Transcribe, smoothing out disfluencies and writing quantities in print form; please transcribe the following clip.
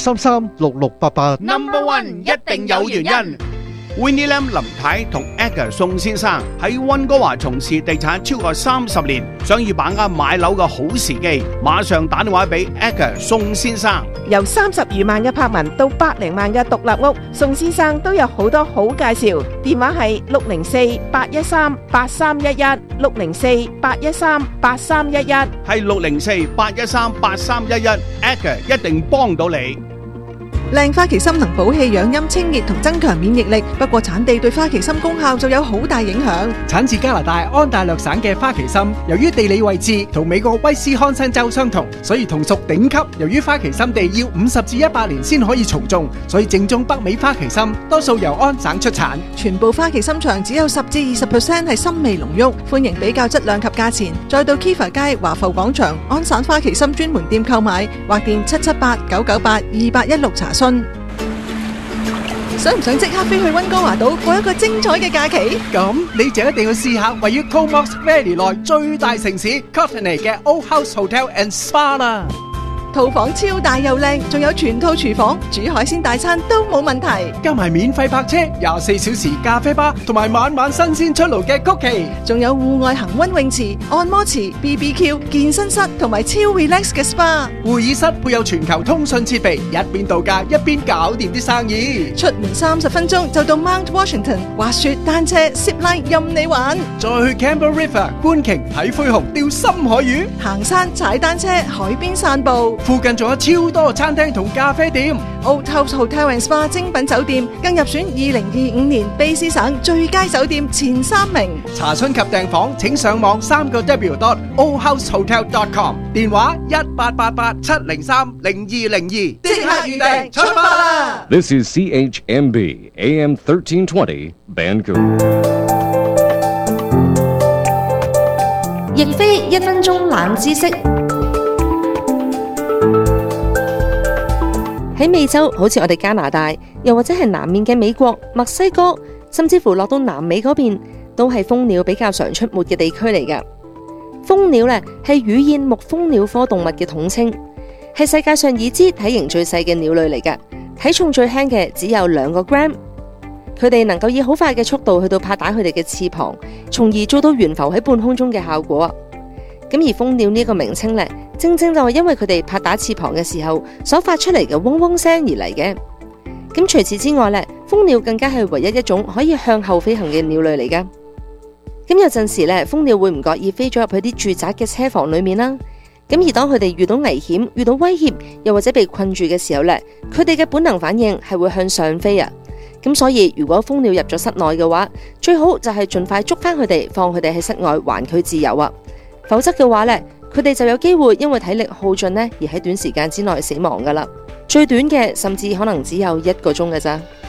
833-6688。 Number One 一定有原因。Winnie Lam 林太同 Edgar 宋先生喺溫哥華從事地產超過30年，想要把握買樓嘅好時機，馬上打電話俾 Edgar 宋先生。 由30餘萬嘅柏文到百零萬嘅獨立屋，宋先生都有好多好介紹。電話係604-813-8311 604-813-8311， 係604-813-8311 Edgar 一定幫到你。 靚花旗參能補氣養陰清熱同增強免疫力，不過產地對花旗參功效就有好大影響。 產自加拿大安大略省嘅花旗參，由於地理位置同美國威斯康辛州相同，所以同屬頂級。由於花旗參地要50至100年先可以從種，所以正宗北美花旗參多數由安省出產。 全部花旗參場只有10至20% 係參味濃郁，歡迎比較質量及價錢。再到 Kiva 街華埠廣場安省花旗參專門店購買，或電778-998-2816查詢。想唔想即刻飛去溫哥華島過一個精彩嘅假期？ 咁你就一定要試下位於 Comox Valley 內最大城市 Courtenay 嘅 Old House Hotel and Spa 啦。 套房超大又靚，仲有全套廚房，煮海鮮大餐都冇問題。 加埋免費泊車、24小時咖啡吧，同埋晚晚新鮮出爐嘅曲奇， 仲有戶外恒溫泳池、按摩池、BBQ、健身室同埋超 relax 嘅 SPA。 會議室配有全球通訊設備，一邊度假一邊搞掂啲生意。 出門30分鐘就到 Mount Washington，滑雪、單車、zip line 任你玩。 再去 Campbell River 觀鯨、睇灰熊、釣深海魚， 行山、踩單車、海邊散步。 附近仲有超多餐廳同咖啡店。 Old House Hotel and Spa 精品酒店更入選2025年卑詩省最佳酒店前3名。 查詢及訂房請上網3w.oldhousehotel.com， 電話1888-703-0202，即刻預訂出發啦！ This is CHMB AM 1320 Vancouver。 亦非1分鐘冷知識。喺美洲，好似我哋加拿大，又或者係南面嘅美國、墨西哥，甚至乎落到南美嗰邊，都係蜂鳥比較常出沒嘅地區嚟㗎。蜂鳥咧係乳燕目蜂鳥科動物嘅統稱，係世界上已知體型最細嘅鳥類嚟㗎，體重最輕嘅只有2個 gram。佢哋能夠以好快嘅速度去到拍打佢哋嘅翅膀，從而做到懸浮喺半空中嘅效果。咁而蜂鳥呢個名稱咧，正正就係因為佢哋拍打翅膀嘅時候所發出嚟嘅嗡嗡聲而嚟嘅。咁除此之外咧，蜂鳥更加係唯一一種可以向後飛行嘅鳥類嚟噶。咁有陣時咧，蜂鳥會唔覺意飛咗入去啲住宅嘅車房裏面啦。咁而當佢哋遇到危險、遇到威脅，又或者被困住嘅時候咧，佢哋嘅本能反應係會向上飛啊。咁所以如果蜂鳥入咗室內嘅話，最好就係盡快捉翻佢哋，放佢哋喺室外還佢自由啊。否則嘅話咧，佢哋就有機會因為體力耗盡咧，而喺短時間之內死亡噶啦。最短嘅甚至可能只有1個鐘嘅咋。